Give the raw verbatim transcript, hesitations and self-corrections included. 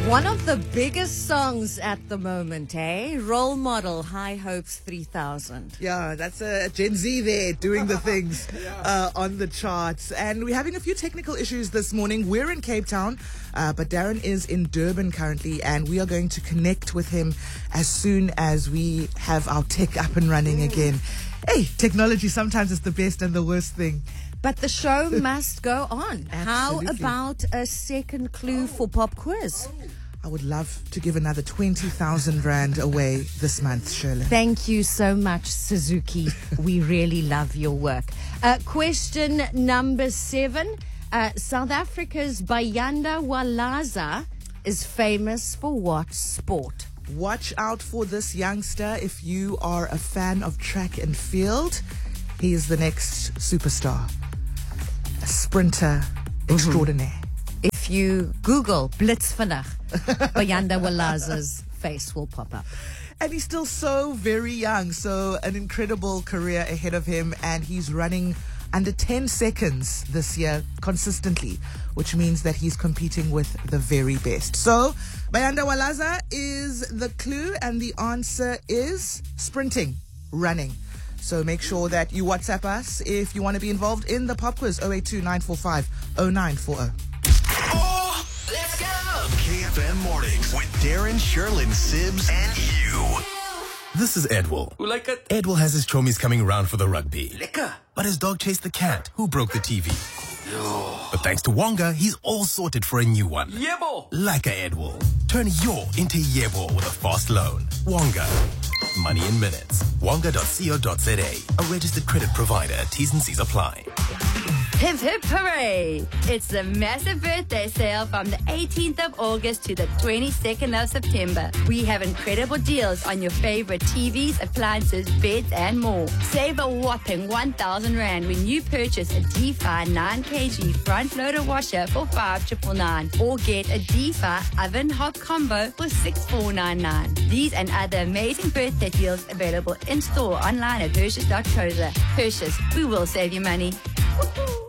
One of the biggest songs at the moment, eh? Role Model, High Hopes three thousand. Yeah, that's a Gen Z there doing the things uh, on the charts. And we're having a few technical issues this morning. We're in Cape Town, uh, but Darren is in Durban currently, and we are going to connect with him as soon as we have our tech up and running again. Hey, technology sometimes is the best and the worst thing. But the show must go on. How Absolutely. about a second clue for Pop Quiz? I would love to give another twenty thousand Rand away this month, Shirley. Thank you so much, Suzuki. We really love your work. Uh, question number seven. Uh, South Africa's Bayanda Walaza is famous for what sport? Watch out for this youngster if you are a fan of track and field. He is the next superstar. A sprinter extraordinaire. If you Google Blitzvanag, Bayanda Walaza's face will pop up. And he's still so very young, so an incredible career ahead of him, and he's running under ten seconds this year consistently, which means that he's competing with the very best. So, Bayanda Walaza is the clue, and the answer is sprinting, running. So make sure that you WhatsApp us if you want to be involved in the pop quiz. oh eight two, nine four five, oh nine four oh. Oh, let's go! K F M Mornings with Darren, Sherlyn, Sibs, and you. This is Edwell. Who like it? Edwell has his chomies coming around for the rugby. Lekker. But his dog chased the cat, who broke the T V. But thanks to Wonga, he's all sorted for a new one. Yebo. Like a Edwell. Turn your into Yebo with a fast loan. Wonga. Money in minutes. Wonga dot co dot za. A registered credit provider. T's and C's apply. Hip hip hooray! It's the massive birthday sale from the eighteenth of August to the twenty-second of September. We have incredible deals on your favorite T Vs, appliances, beds, and more. Save a whopping one thousand Rand when you purchase a D F I nine kilogram front loader washer for five thousand nine hundred ninety-nine or get a D F I oven hob combo for six thousand four hundred ninety-nine. These and other amazing birthday deals available in store online at Hershey's dot co dot za. Hershey's, we will save you money. Woo-hoo.